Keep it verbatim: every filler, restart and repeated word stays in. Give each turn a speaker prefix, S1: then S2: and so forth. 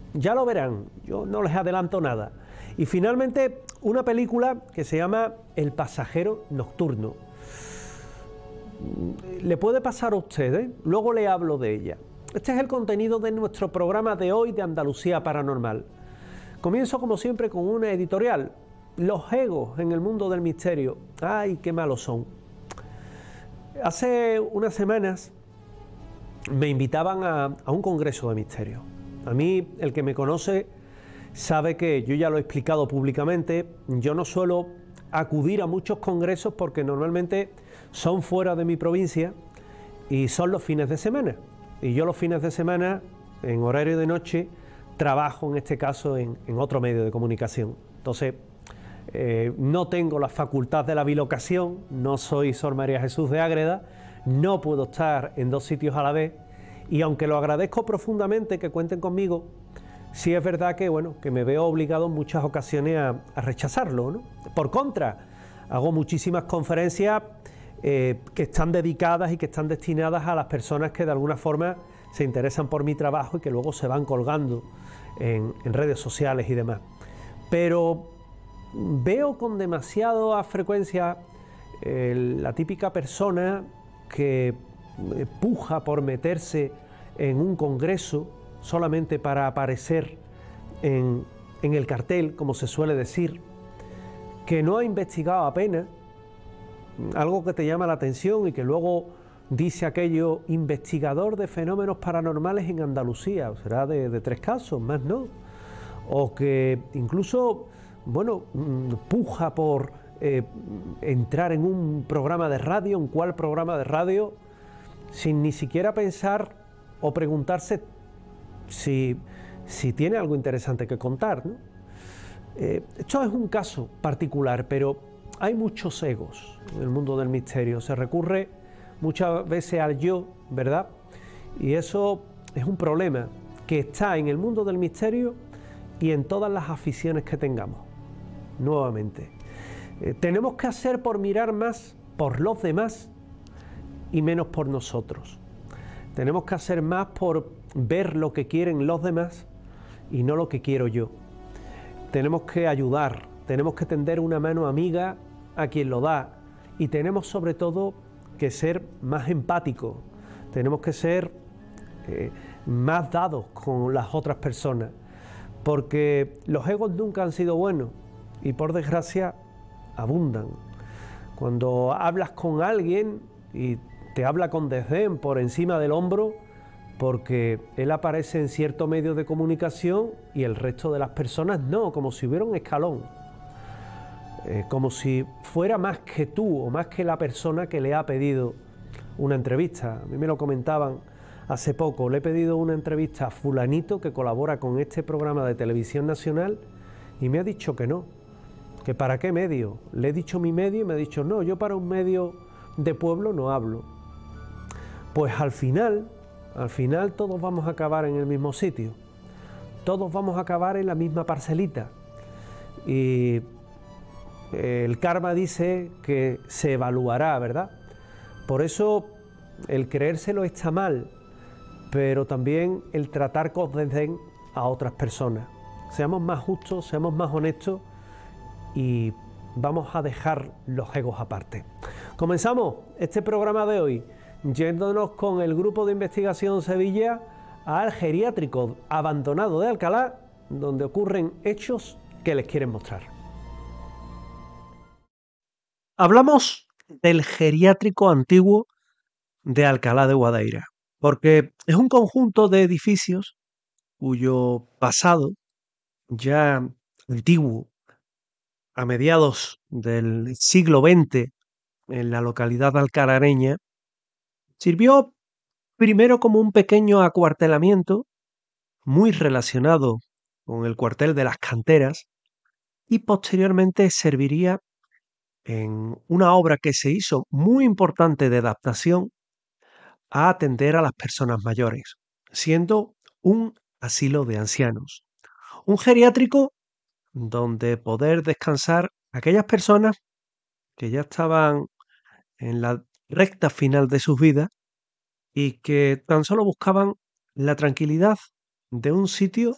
S1: Ya lo verán, yo no les adelanto nada. Y finalmente, una película que se llama El pasajero nocturno. Le puede pasar a ustedes, luego le hablo de ella. Este es el contenido de nuestro programa de hoy de Andalucía Paranormal. Comienzo como siempre con una editorial. Los egos en el mundo del misterio. ¡Ay, qué malos son! Hace unas semanas me invitaban a, a un congreso de misterio. A mí, el que me conoce, sabe que yo ya lo he explicado públicamente, yo no suelo acudir a muchos congresos porque normalmente son fuera de mi provincia y son los fines de semana. Y yo los fines de semana, en horario de noche, trabajo en este caso en, en otro medio de comunicación. Entonces, eh, no tengo la facultad de la bilocación, no soy Sor María Jesús de Ágreda, no puedo estar en dos sitios a la vez y aunque lo agradezco profundamente que cuenten conmigo, sí es verdad que, bueno, que me veo obligado en muchas ocasiones a, a rechazarlo, ¿no? Por contra, hago muchísimas conferencias eh, que están dedicadas y que están destinadas a las personas que de alguna forma se interesan por mi trabajo y que luego se van colgando en, en redes sociales y demás. Pero veo con demasiada frecuencia eh, la típica persona que eh, puja por meterse en un congreso solamente para aparecer en, en el cartel, como se suele decir, que no ha investigado apenas, algo que te llama la atención y que luego dice aquello, investigador de fenómenos paranormales en Andalucía, será de, de tres casos, más no, o que incluso, bueno, puja por eh, entrar en un programa de radio, en cuál programa de radio, sin ni siquiera pensar o preguntarse si, si tiene algo interesante que contar, ¿no? Eh, esto es un caso particular, pero hay muchos egos en el mundo del misterio. Se recurre muchas veces al yo, ¿verdad? Y eso es un problema que está en el mundo del misterio y en todas las aficiones que tengamos. Nuevamente, eh, tenemos que hacer por mirar más por los demás y menos por nosotros. Tenemos que hacer más por ver lo que quieren los demás y no lo que quiero yo. Tenemos que ayudar, tenemos que tender una mano amiga a quien lo da y tenemos sobre todo que ser más empáticos, tenemos que ser eh, más dados con las otras personas, porque los egos nunca han sido buenos y por desgracia abundan. Cuando hablas con alguien y te habla con desdén por encima del hombro, porque él aparece en cierto medio de comunicación y el resto de las personas no, como si hubiera un escalón, eh, como si fuera más que tú o más que la persona que le ha pedido una entrevista. A mí me lo comentaban hace poco, le he pedido una entrevista a fulanito que colabora con este programa de televisión nacional y me ha dicho que no, que para qué medio. Le he dicho mi medio y me ha dicho no, yo para un medio de pueblo no hablo. Pues al final... Al final todos vamos a acabar en el mismo sitio, todos vamos a acabar en la misma parcelita y el karma dice que se evaluará, ¿verdad? Por eso el creérselo está mal, pero también el tratar con desdén a otras personas. Seamos más justos, seamos más honestos y vamos a dejar los egos aparte. Comenzamos este programa de hoy yéndonos con el grupo de investigación Sevilla al geriátrico abandonado de Alcalá, donde ocurren hechos que les quieren mostrar. Hablamos del geriátrico antiguo de Alcalá de Guadaira, porque es un conjunto de edificios cuyo pasado ya antiguo, a mediados del siglo veinte, en la localidad alcalareña, sirvió primero como un pequeño acuartelamiento muy relacionado con el cuartel de las canteras y posteriormente serviría en una obra que se hizo muy importante de adaptación a atender a las personas mayores, siendo un asilo de ancianos, un geriátrico donde poder descansar aquellas personas que ya estaban en la recta final de sus vidas y que tan solo buscaban la tranquilidad de un sitio